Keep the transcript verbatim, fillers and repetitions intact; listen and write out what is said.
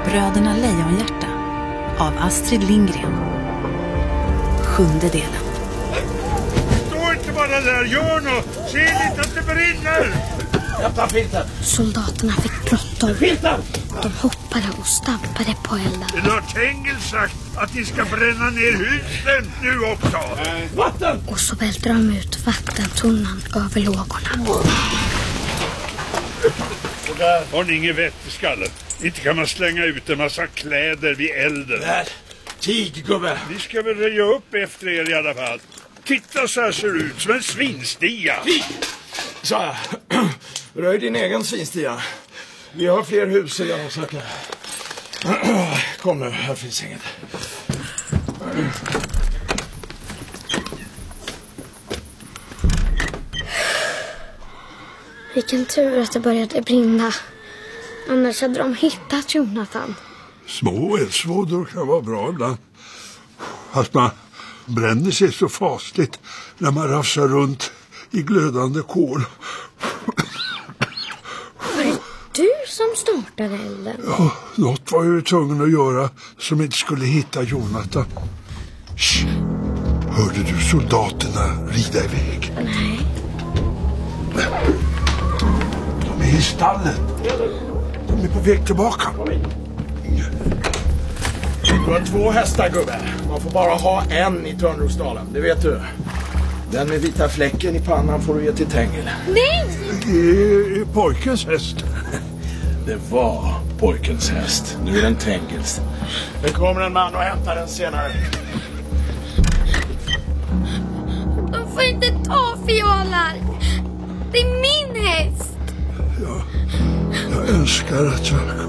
Bröderna Lejonhjärta av Astrid Lindgren. Sjunde delen. Stå inte bara där, gör något! Se inte att det brinner! Hämta filten! Soldaterna fick bråttom. Filten! De hoppade och stampade på elden. Det har Tengil sagt att ni ska bränna ner husen nu också. Nej. Vatten! Och så välte de ut vattentunnan över lågorna. Har ni ingen vett i skallen? Inte kan man slänga ut en massa kläder vid elden. Där! Tig, gubbe! Ni ska väl röja upp efter er i alla fall. Titta, så här ser det ut, som en svinstia. Tig! Så här. Röj din egen svinstia. Vi har fler hus i Janåsöka. Kom nu, här finns inget. Vilken tur att det började brinna. Annars hade de hittat Jonathan. Små eldsvådor kan vara bra ibland. Fast man bränner sig så fasligt när man rafsar runt i glödande kol. Var det du som startade elden? Ja, något var jag ju tvungen att göra som inte skulle hitta Jonathan. Shh. Hörde du soldaterna rida iväg? Nej. De är i stallet. De är på väg tillbaka. Du har två hästar, gubbe. Man får bara ha en i Törnrosdalen, det vet du. Den med vita fläcken i pannan får du ge till Tengil. Nej! Det är pojkens häst. Det var pojkens häst. Nu är den Tengils. Det kommer en man och hämtar den senare. De får inte ta fiolar. Det är min häst. Ja, jag önskar att jag